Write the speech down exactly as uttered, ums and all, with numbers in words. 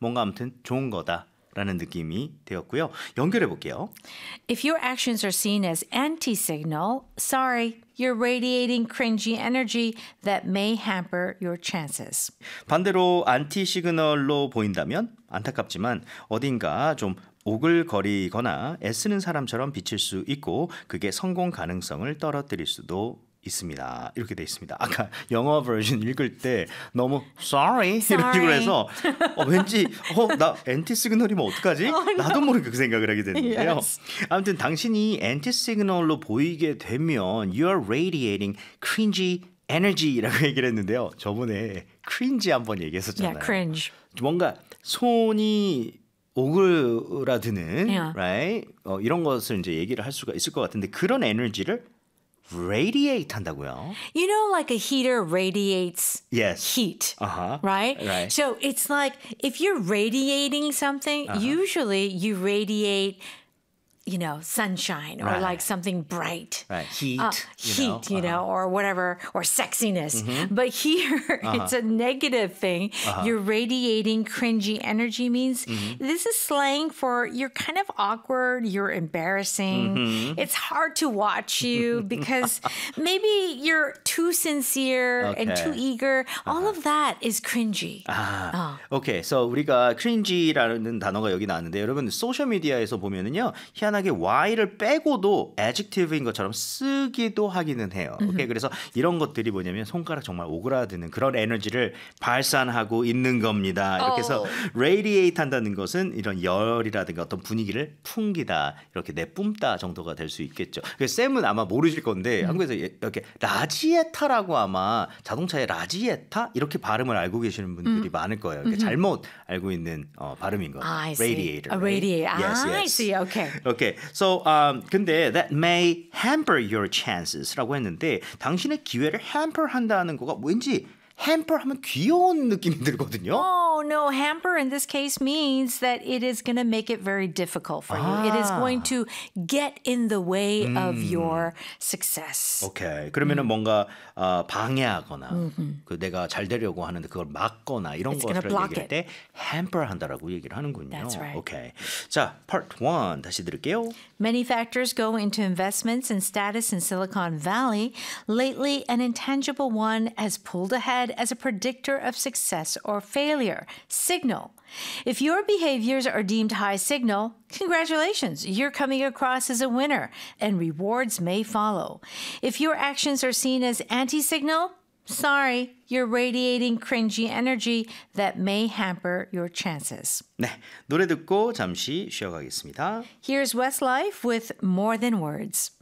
뭔가 아무튼 좋은 거다라는 느낌이 되었고요. 연결해 볼게요. If your actions are seen as anti-signal, sorry, you're radiating cringy energy that may hamper your chances. 반대로 안티 시그널로 보인다면 안타깝지만 어딘가 좀 오글거리거나 애쓰는 사람처럼 비칠 수 있고 그게 성공 가능성을 떨어뜨릴 수도 있습니다. 이렇게 돼 있습니다. 아까 영어 버전 읽을 때 너무 sorry, 이런 식으로 해서 어, 왠지 어, 나 엔티 시그널이면 어떡하지? Oh, no. 나도 모르게 그 생각을 하게 됐는데요. Yes. 아무튼 당신이 엔티 시그널로 보이게 되면 you're radiating cringy energy라고 얘기를 했는데요. 저번에 cringe 한번 얘기했었잖아요. Yeah, cringe. 뭔가 손이 오그라드는 Yeah. right? 어, 이런 것을 이제 얘기를 할 수가 있을 것 같은데 그런 에너지를 radiate 한다고요. You know, like a heater radiates Yes. heat, Uh-huh. right? Right. So it's like if you're radiating something, Uh-huh. usually you radiate, you know, sunshine or Right. like something bright. Right. Heat, Uh, you heat, know. you know, or whatever, or sexiness. But here, it's a negative thing. You're radiating cringy energy means this is slang for you're kind of awkward, you're embarrassing. It's hard to watch you because maybe you're too sincere and Okay. too eager. All of that is cringy. 아, 오케이. So 우리가 cringe라는 단어가 여기 나왔는데 여러분 소셜 미디어에서 보면은요. 희한하게 y를 빼고도 adjective인 것처럼 쓰기도 하기는 해요. 오케이. 그래서 이런 것들이 뭐냐면 손가락 정말 오그라드는 그런 에너지를 발산하고 있는 겁니다. 이렇게 해서 radiate 한다는 것은 이런 열이라든가 어떤 분위기를 풍기다, 이렇게 내뿜다 정도가 될 수 있겠죠. 그래서 쌤은 아마 모르실 건데 한국에서 이렇게 라지에타라고 아마 자동차의 라지에타 이렇게 발음을 알고 계시는 분들이 많을 거예요. 이렇게 잘못 알고 있는 어, 발음인 거예요. I see. Radiator. A radiator. Yes, I yes. see. Okay. Okay. So, um, 근데 that may hamper your chances라고 했는데 당신의 기회를 hamper 한다는 거가 왠지 hamper 하면 귀여운 느낌이 들거든요. Oh, no. Hamper in this case means that it is going to make it very difficult for you. It is going to get in the way of your success. 오케이. 그러면은 뭔가 어, 방해하거나 그 내가 잘 되려고 하는데 그걸 막거나 이런 It's 것을 gonna block 얘기할 때 hamper 한다라고 얘기를 하는군요. That's right. 오케이. 자, part one 다시 들을게요. Many factors go into investments and status in Silicon Valley. Lately, an intangible one has pulled ahead as a predictor of success or failure. Signal. If your behaviors are deemed high signal, congratulations, you're coming across as a winner, and rewards may follow. If your actions are seen as anti-signal, sorry, you're radiating cringy energy that may hamper your chances. 네, 노래 듣고 잠시 쉬어가겠습니다. Here's Westlife with More Than Words.